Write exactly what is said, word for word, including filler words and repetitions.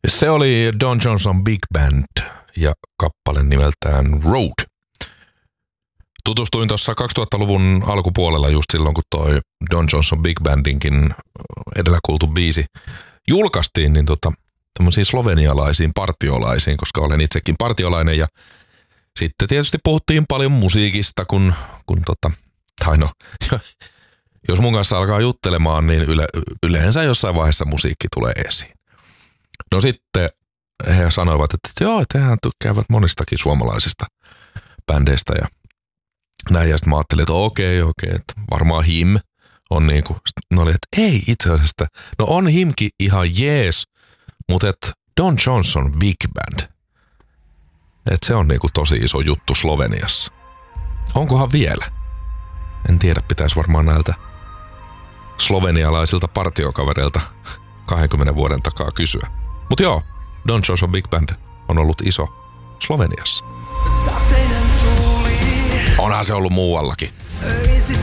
Se oli Don Johnson Big Band ja kappale nimeltään Road. Tutustuin tuossa kaksituhattaluvun alkupuolella just silloin, kun toi Don Johnson Big Bandinkin edellä kuultu biisi julkaistiin, niin tota, tämmöisiin slovenialaisiin partiolaisiin, koska olen itsekin partiolainen ja sitten tietysti puhuttiin paljon musiikista, kun, kun tota, tai no, jos mun kanssa alkaa juttelemaan, niin yle, yleensä jossain vaiheessa musiikki tulee esiin. No sitten he sanoivat, että joo, että hehän tykkäävät monistakin suomalaisista bändeistä ja näin. Ja sitten mä ajattelin, että okei, okei, että varmaan Him on niinku, ne oli, että ei itse asiassa, no on Himkin ihan jees, mutta että Don Johnson Big Band, että se on niinku tosi iso juttu Sloveniassa. Onkohan vielä? En tiedä, pitäisi varmaan näiltä slovenialaisilta partiokavereilta kahdenkymmenen vuoden takaa kysyä. Mut joo, Don Johnson Big Band on ollut iso Sloveniassa. Onhan se ollut muuallakin.